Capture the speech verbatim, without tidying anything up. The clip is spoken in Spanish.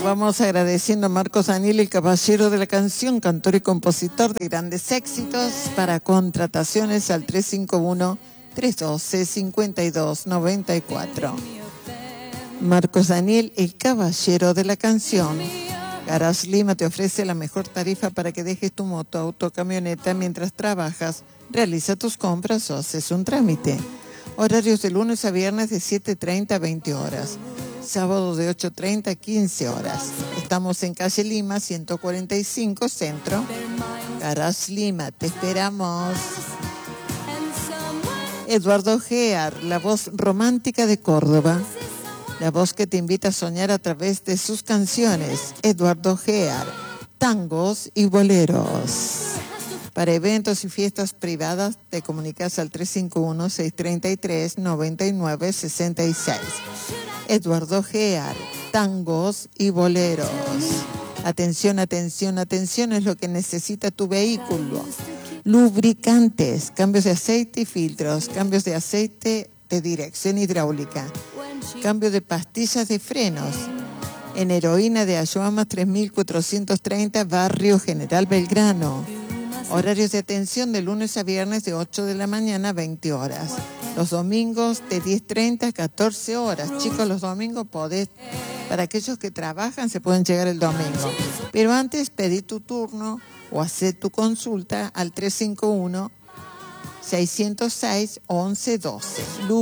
vamos agradeciendo a Marcos Daniel, el caballero de la canción, cantor y compositor de grandes éxitos. Para contrataciones al tres cinco uno, tres uno dos, cinco dos nueve cuatro. Marcos Daniel, el caballero de la canción. Garage Lima te ofrece la mejor tarifa para que dejes tu moto, auto, camioneta mientras trabajas, realiza tus compras o haces un trámite. Horarios de lunes a viernes de siete treinta a veinte horas. Sábado de ocho treinta a quince horas. Estamos en calle Lima, ciento cuarenta y cinco, Centro. Garage Lima, te esperamos. Eduardo Gear, la voz romántica de Córdoba. La voz que te invita a soñar a través de sus canciones. Eduardo Gear, tangos y boleros. Para eventos y fiestas privadas te comunicas al tres cinco uno, seis tres tres, nueve nueve seis seis. Eduardo Gear, tangos y boleros. Atención, atención, atención, es lo que necesita tu vehículo. Lubricantes, cambios de aceite y filtros, cambios de aceite de dirección hidráulica, cambio de pastillas de frenos. En Heroína de Ayoamas tres mil cuatrocientos treinta, Barrio General Belgrano. Horarios de atención de lunes a viernes de ocho de la mañana a veinte horas. Los domingos de diez treinta a catorce horas. Chicos, los domingos podés, para aquellos que trabajan, se pueden llegar el domingo. Pero antes pedí tu turno o hacer tu consulta al tres cinco uno, seis cero seis, once doce.